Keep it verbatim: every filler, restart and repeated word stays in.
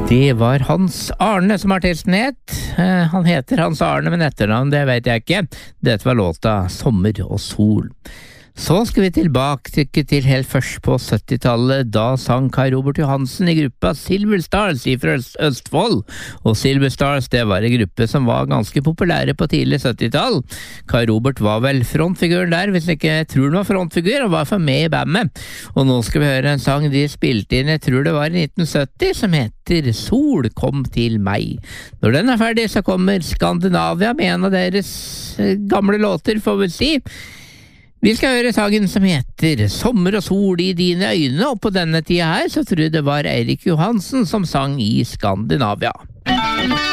Det var Hans Arne som artisten het. Eh, han heter Hans Arne, men etternavn, det vet jeg ikke. Dette var låta Sommer og sol. Så skal vi tilbake til helt først på syttitallet. Da sang Kai Robert Johansen i gruppa Silver Stars fra Østfold. Og Silver Stars, det var en gruppe som var ganske populære på tidlig syttitall. Kai Robert var vel frontfiguren der, hvis jeg ikke tror han var frontfigur, og var for med i bandet. Og nå skal vi høre en sang de spilte inn, jeg tror det var i nitten sytti, som heter Sol kom til meg. Når den er ferdig, så kommer Skandinavia med en av deres gamle låter, får vi si. Vi skal høre sangen som heter Sommer og sol i dine øyne, og på denne tida her så tror jeg det var Eirik Johansen som sang i Skandinavia.